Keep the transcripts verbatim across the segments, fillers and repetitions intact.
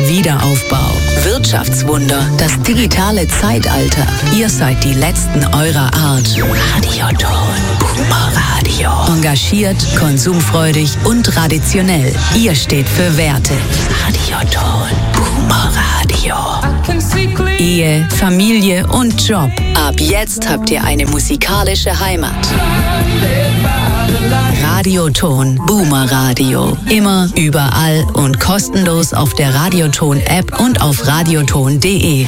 Wiederaufbau, Wirtschaftswunder, das digitale Zeitalter. Ihr seid die Letzten eurer Art. Radioton. Boomer Radio. Engagiert, konsumfreudig und traditionell. Ihr steht für Werte. Radioton. Boomer Radio. Ehe, Familie und Job. Ab jetzt habt ihr eine musikalische Heimat. Radioton Boomer Radio. Immer, überall und kostenlos auf der Radioton-App und auf radioton punkt de.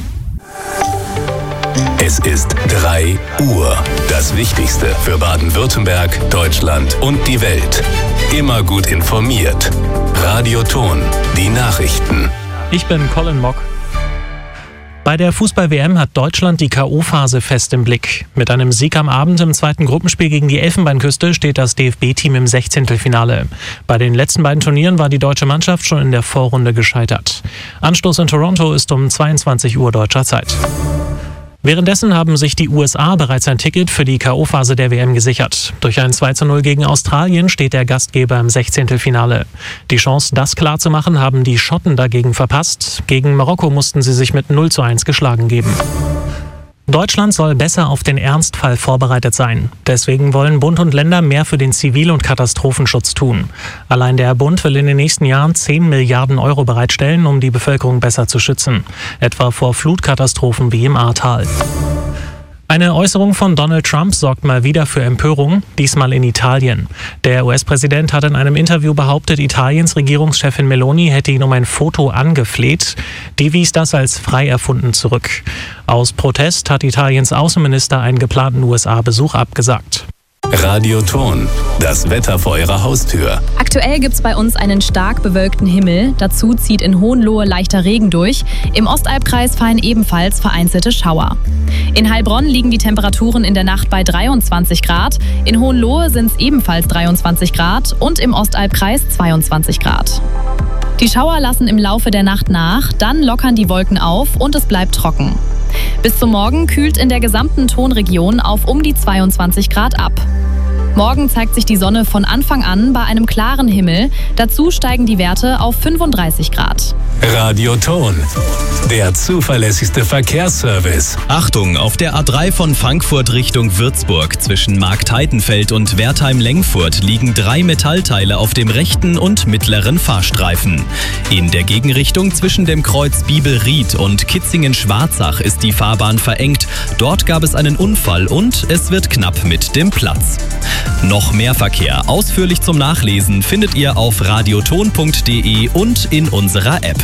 Es ist drei Uhr. Das Wichtigste für Baden-Württemberg, Deutschland und die Welt. Immer gut informiert. Radioton, die Nachrichten. Ich bin Colin Mock. Bei der Fußball-W M hat Deutschland die K O-Phase fest im Blick. Mit einem Sieg am Abend im zweiten Gruppenspiel gegen die Elfenbeinküste steht das D F B-Team im Sechzehntelfinale. Bei den letzten beiden Turnieren war die deutsche Mannschaft schon in der Vorrunde gescheitert. Anstoß in Toronto ist um zweiundzwanzig Uhr deutscher Zeit. Währenddessen haben sich die U S A bereits ein Ticket für die K O-Phase der W M gesichert. Durch ein zwei zu null gegen Australien steht der Gastgeber im Sechzehntelfinale. Die Chance, das klarzumachen, haben die Schotten dagegen verpasst. Gegen Marokko mussten sie sich mit null zu eins geschlagen geben. Deutschland soll besser auf den Ernstfall vorbereitet sein. Deswegen wollen Bund und Länder mehr für den Zivil- und Katastrophenschutz tun. Allein der Bund will in den nächsten Jahren zehn Milliarden Euro bereitstellen, um die Bevölkerung besser zu schützen. Etwa vor Flutkatastrophen wie im Ahrtal. Eine Äußerung von Donald Trump sorgt mal wieder für Empörung, diesmal in Italien. Der U S-Präsident hat in einem Interview behauptet, Italiens Regierungschefin Meloni hätte ihn um ein Foto angefleht. Die wies das als frei erfunden zurück. Aus Protest hat Italiens Außenminister einen geplanten U S A-Besuch abgesagt. Radioton, das Wetter vor Ihrer Haustür. Aktuell gibt es bei uns einen stark bewölkten Himmel. Dazu zieht in Hohenlohe leichter Regen durch. Im Ostalbkreis fallen ebenfalls vereinzelte Schauer. In Heilbronn liegen die Temperaturen in der Nacht bei dreiundzwanzig Grad. In Hohenlohe sind es ebenfalls dreiundzwanzig Grad und im Ostalbkreis zweiundzwanzig Grad. Die Schauer lassen im Laufe der Nacht nach, dann lockern die Wolken auf und es bleibt trocken. Bis zum Morgen kühlt in der gesamten Tonregion auf um die zweiundzwanzig Grad ab. Morgen zeigt sich die Sonne von Anfang an bei einem klaren Himmel. Dazu steigen die Werte auf fünfunddreißig Grad. Radioton, der zuverlässigste Verkehrsservice. Achtung, auf der A drei von Frankfurt Richtung Würzburg zwischen Marktheidenfeld und Wertheim-Lengfurt liegen drei Metallteile auf dem rechten und mittleren Fahrstreifen. In der Gegenrichtung zwischen dem Kreuz Bibelried und Kitzingen-Schwarzach ist die Fahrbahn verengt. Dort gab es einen Unfall und es wird knapp mit dem Platz. Noch mehr Verkehr ausführlich zum Nachlesen findet ihr auf radioton punkt de und in unserer App.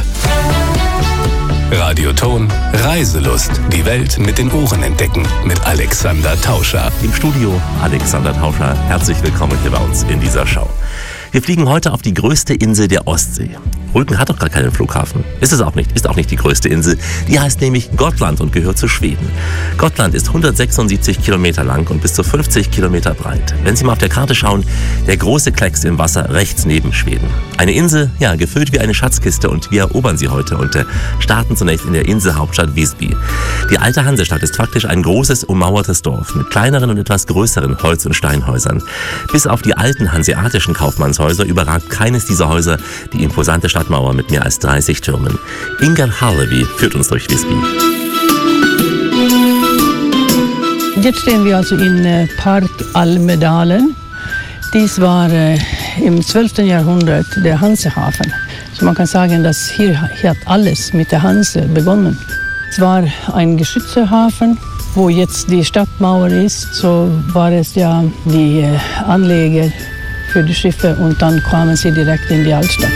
Radioton, Reiselust. Die Welt mit den Ohren entdecken. Mit Alexander Tauscher. Im Studio Alexander Tauscher. Herzlich willkommen hier bei uns in dieser Show. Wir fliegen heute auf die größte Insel der Ostsee. Rügen hat doch gar keinen Flughafen. Ist es auch nicht. Ist auch nicht die größte Insel. Die heißt nämlich Gotland und gehört zu Schweden. Gotland ist hundertsechsundsiebzig Kilometer lang und bis zu fünfzig Kilometer breit. Wenn Sie mal auf der Karte schauen, der große Klecks im Wasser rechts neben Schweden. Eine Insel, ja, gefüllt wie eine Schatzkiste, und wir erobern sie heute und äh, starten zunächst in der Inselhauptstadt Visby. Die alte Hansestadt ist faktisch ein großes, ummauertes Dorf mit kleineren und etwas größeren Holz- und Steinhäusern. Bis auf die alten hanseatischen Kaufmannshäuser überragt keines dieser Häuser die imposante Stadtmauer mit mehr als dreißig Türmen. Inger Harlevy führt uns durch Visby. Jetzt stehen wir also in äh, Park Almedalen. Dies war äh, im zwölften Jahrhundert der Hansehafen. So man kann sagen, dass hier, hier hat alles mit der Hanse begonnen. Es war ein geschützter Hafen, wo jetzt die Stadtmauer ist. So war es ja die äh, Anleger für die Schiffe und dann kamen sie direkt in die Altstadt.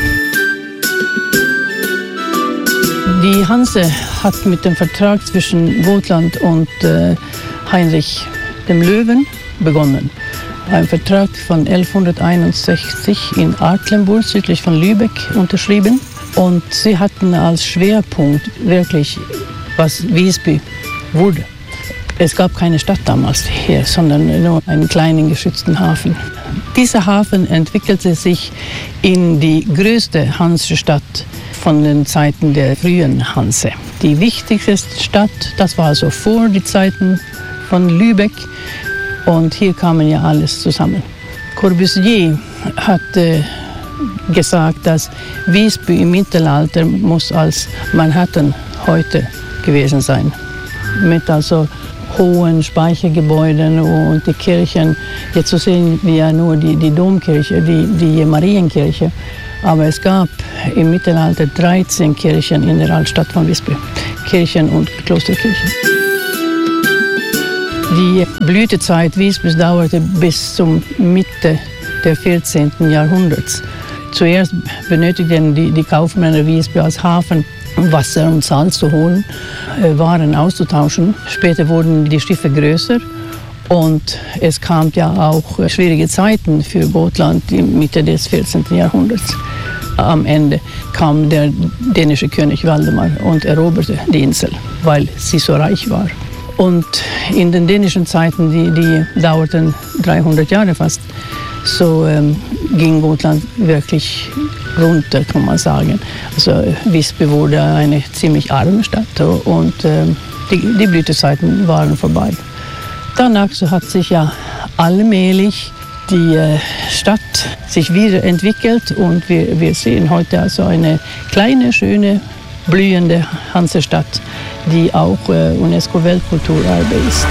Die Hanse hat mit dem Vertrag zwischen Gotland und äh, Heinrich dem Löwen begonnen. Ein Vertrag von elfhunderteinundsechzig in Artlenburg, südlich von Lübeck, unterschrieben. Und sie hatten als Schwerpunkt wirklich, was Visby wurde. Es gab keine Stadt damals hier, sondern nur einen kleinen geschützten Hafen. Dieser Hafen entwickelte sich in die größte Hansestadt von den Zeiten der frühen Hanse. Die wichtigste Stadt, das war also vor die Zeiten von Lübeck, und hier kamen ja alles zusammen. Corbusier hatte gesagt, dass Visby im Mittelalter muss als Manhattan heute gewesen sein. Mit also hohen Speichergebäuden und die Kirchen. Jetzt so sehen wir ja nur die, die Domkirche, die, die Marienkirche. Aber es gab im Mittelalter dreizehn Kirchen in der Altstadt von Visby. Kirchen und Klosterkirchen. Die Blütezeit Visbys dauerte bis zum Mitte des vierzehnten Jahrhunderts. Zuerst benötigten die, die Kaufmänner Visby als Hafen, um Wasser und Salz zu holen, äh, Waren auszutauschen. Später wurden die Schiffe größer und es kam ja auch äh, schwierige Zeiten für Gotland in Mitte des vierzehnten Jahrhunderts. Am Ende kam der dänische König Valdemar und eroberte die Insel, weil sie so reich war. Und in den dänischen Zeiten, die, die dauerten dreihundert Jahre fast, so ähm, ging Gotland wirklich runter, kann man sagen. Also Visby wurde eine ziemlich arme Stadt und ähm, die, die Blütezeiten waren vorbei. Danach so hat sich ja allmählich die äh, Stadt sich wieder entwickelt und wir, wir sehen heute also eine kleine, schöne, blühende Hansestadt, die auch äh, UNESCO-Weltkulturerbe ist.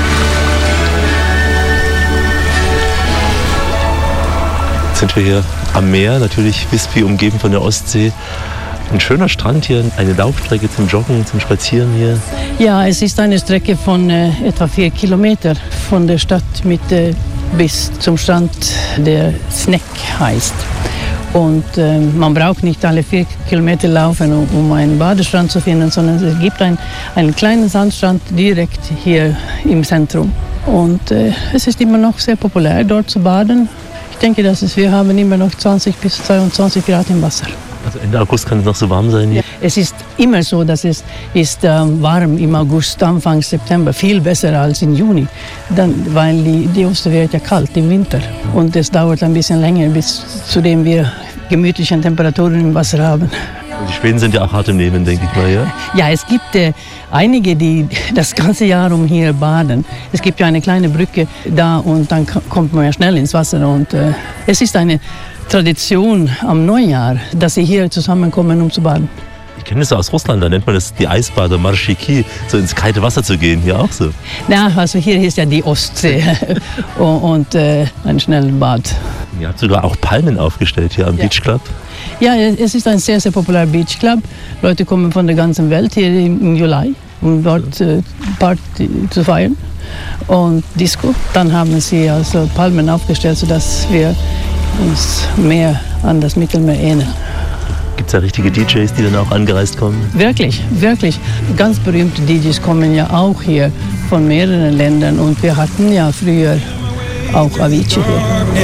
Jetzt sind wir hier am Meer, natürlich Visby umgeben von der Ostsee. Ein schöner Strand hier, eine Laufstrecke zum Joggen, zum Spazieren hier. Ja, es ist eine Strecke von äh, etwa vier Kilometer von der Stadtmitte bis zum Strand, der Snäck heißt. Und äh, man braucht nicht alle vier Kilometer laufen, um, um einen Badestrand zu finden, sondern es gibt ein, einen kleinen Sandstrand direkt hier im Zentrum. Und äh, es ist immer noch sehr populär, dort zu baden. Ich denke, dass es, wir haben immer noch zwanzig bis zweiundzwanzig Grad im Wasser. Also Ende August kann es noch so warm sein hier? Ja, es ist immer so, dass es ist, ähm, warm im August, Anfang September, viel besser als im Juni, dann, weil die, die Ostsee wird ja kalt im Winter und es dauert ein bisschen länger, bis zu dem wir gemütliche Temperaturen im Wasser haben. Und die Schweden sind ja auch hart im Nehmen, denke ich mal, ja? Ja, es gibt äh, einige, die das ganze Jahr um hier baden. Es gibt ja eine kleine Brücke da und dann kommt man ja schnell ins Wasser und äh, es ist eine Tradition am Neujahr, dass sie hier zusammenkommen, um zu baden. Ich kenne das aus Russland, da nennt man das die Eisbader, Marschiki, so ins kalte Wasser zu gehen, hier auch so. Na, also hier ist ja die Ostsee und, und äh, ein schnelles Bad. Ihr habt sogar auch Palmen aufgestellt hier am ja. Beach Club. Ja, es ist ein sehr, sehr populärer Beach Club. Leute kommen von der ganzen Welt hier im Juli, um dort äh, Party zu feiern und Disco. Dann haben sie also Palmen aufgestellt, sodass wir uns mehr an das Mittelmeer ähneln. Gibt es da richtige D Js, die dann auch angereist kommen? Wirklich, wirklich. Ganz berühmte D Js kommen ja auch hier von mehreren Ländern und wir hatten ja früher auch Avicii hier.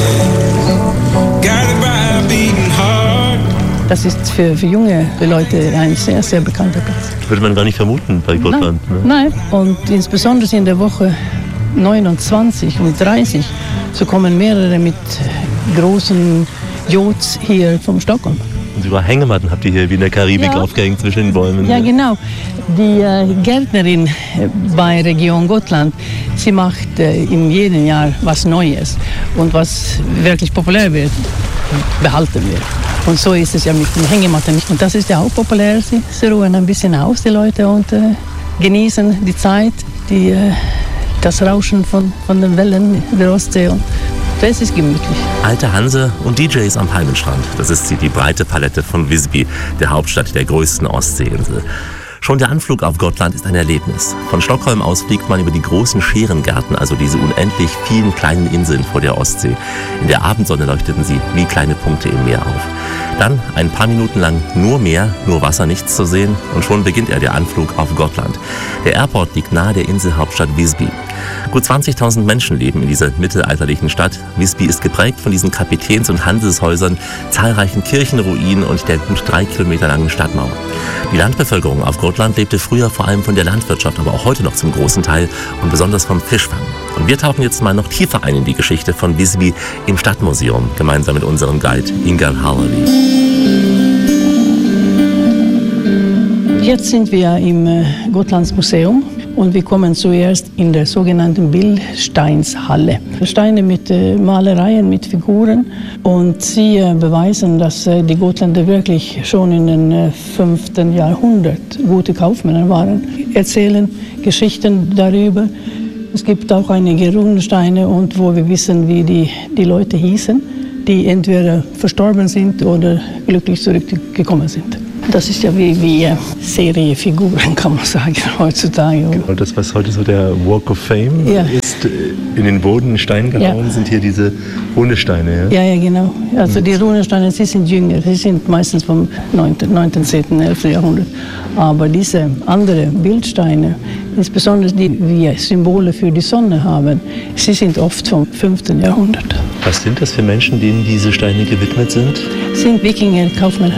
Das ist für, für junge Leute ein sehr, sehr bekannter Platz. Würde man gar nicht vermuten bei Gotland. Nein, ne? Nein. Und insbesondere in der Woche neunundzwanzig und dreißig, so kommen mehrere mit großen Yachts hier vom Stockholm. Und sogar Hängematten habt ihr hier wie in der Karibik ja. aufgehängt zwischen den Bäumen. Ja, genau. Die äh, Gärtnerin bei Region Gotland, sie macht äh, in jedem Jahr was Neues. Und was wirklich populär wird, behalten wir. Und so ist es ja mit den Hängematten. Und das ist ja auch populär. Sie, sie ruhen ein bisschen aus, die Leute, und äh, genießen die Zeit, die, äh, das Rauschen von, von den Wellen der Ostsee. Und das ist gemütlich. Alte Hanse und D Js am Palmenstrand. Das ist die, die breite Palette von Visby, der Hauptstadt der größten Ostseeinsel. Schon der Anflug auf Gotland ist ein Erlebnis. Von Stockholm aus fliegt man über die großen Scherengärten, also diese unendlich vielen kleinen Inseln vor der Ostsee. In der Abendsonne leuchteten sie wie kleine Punkte im Meer auf. Dann ein paar Minuten lang nur Meer, nur Wasser, nichts zu sehen, und schon beginnt er, der Anflug auf Gotland. Der Airport liegt nahe der Inselhauptstadt Visby. Gut zwanzigtausend Menschen leben in dieser mittelalterlichen Stadt. Visby ist geprägt von diesen Kapitäns- und Handelshäusern, zahlreichen Kirchenruinen und der gut drei Kilometer langen Stadtmauer. Die Landbevölkerung auf Gotland lebte früher vor allem von der Landwirtschaft, aber auch heute noch zum großen Teil und besonders vom Fischfang. Und wir tauchen jetzt mal noch tiefer ein in die Geschichte von Visby im Stadtmuseum, gemeinsam mit unserem Guide Ingar Hallevi. Jetzt sind wir im Gotlands Museum. Und wir kommen zuerst in der sogenannten Bildsteinshalle. Steine mit äh, Malereien, mit Figuren. Und sie äh, beweisen, dass äh, die Gotländer wirklich schon in den äh, fünften Jahrhundert gute Kaufmänner waren. Erzählen Geschichten darüber. Es gibt auch einige Runensteine, und wo wir wissen, wie die, die Leute hießen, die entweder verstorben sind oder glücklich zurückgekommen sind. Das ist ja wie, wie Seriefiguren, kann man sagen, heutzutage. Genau, das, was heute so der Walk of Fame ja. ist, in den Boden Stein gehauen, ja. sind hier diese Runesteine. Ja, ja, ja genau. Also die Runesteine, sie sind jünger, sie sind meistens vom neunten, zehnten, elften Jahrhundert. Aber diese anderen Bildsteine, insbesondere die wir Symbole für die Sonne haben, sie sind oft vom fünften Jahrhundert. Was sind das für Menschen, denen diese Steine gewidmet sind? Sind Wikinger, Kaufmänner.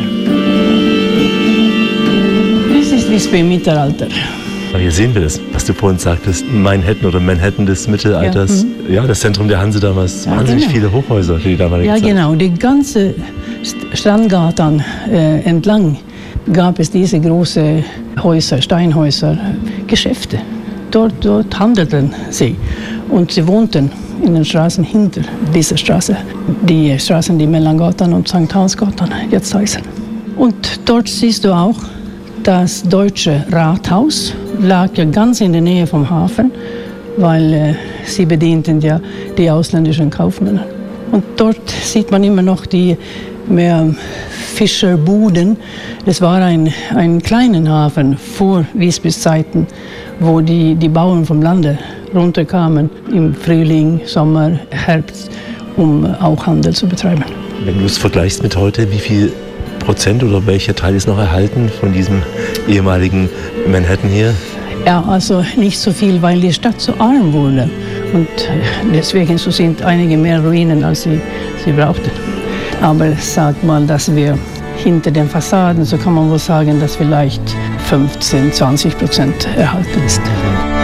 Das ist wie im Mittelalter. Hier sehen wir das, was du vorhin sagtest, Manhattan oder Manhattan des Mittelalters. Ja, mhm. ja das Zentrum der Hanse damals, ja, wahnsinnig genau. viele Hochhäuser für die damalige ja, Zeit. Ja, genau. Die ganze Strandgatan äh, entlang gab es diese großen Häuser, Steinhäuser, Geschäfte. Dort, dort handelten sie. Und sie wohnten in den Straßen hinter dieser Straße. Die Straßen, die Mellangatan und Sankt Hansgatan jetzt heißen. Und dort siehst du auch, das deutsche Rathaus lag ja ganz in der Nähe vom Hafen, weil äh, sie bedienten ja die ausländischen Kaufmänner. Und dort sieht man immer noch die mehr Fischerbuden. Es war ein, ein kleiner Hafen vor Visbys Zeiten, wo die, die Bauern vom Lande runterkamen im Frühling, Sommer, Herbst, um auch Handel zu betreiben. Wenn du es vergleichst mit heute, wie viel Prozent oder welcher Teil ist noch erhalten von diesem ehemaligen Manhattan hier? Ja, also nicht so viel, weil die Stadt so arm wurde. Und deswegen so sind einige mehr Ruinen, als sie, sie brauchten. Aber sag mal, dass wir hinter den Fassaden, so kann man wohl sagen, dass vielleicht fünfzehn, zwanzig Prozent erhalten ist.